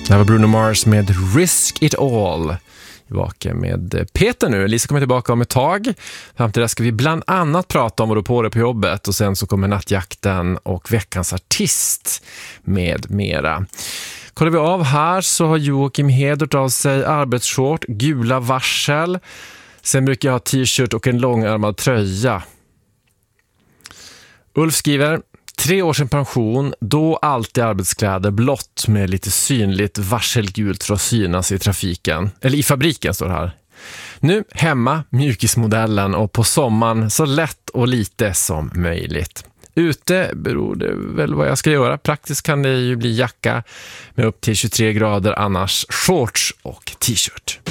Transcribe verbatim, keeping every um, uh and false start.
Det här var Bruno Mars med Risk It All. Tillbaka med Peter nu. Lisa kommer tillbaka om ett tag. Fram till det ska vi bland annat prata om vad du på det på jobbet. Och sen så kommer nattjakten och veckans artist med mera. Kollar vi av här så har Joakim Hedert av sig arbetsshort, gula varsel. Sen brukar jag ha t-shirt och en långärmad tröja. Ulf skriver: Tre år sedan pension, då alltid arbetskläder blått med lite synligt varselgult för att synas i trafiken. Eller i fabriken står det här. Nu hemma, mjukismodellen och på sommaren så lätt och lite som möjligt. Ute beror det väl vad jag ska göra. Praktiskt kan det ju bli jacka med upp till tjugotre grader, annars shorts och t-shirt.